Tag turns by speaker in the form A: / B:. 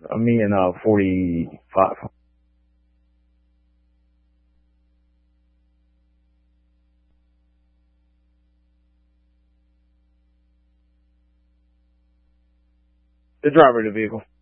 A: Me and 45. The driver of the vehicle.